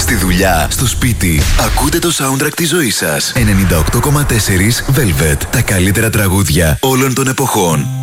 στη δουλειά, στο σπίτι. Ακούτε το soundtrack της ζωής σας. 98,4 Velvet. Τα καλύτερα τραγούδια όλων των εποχών.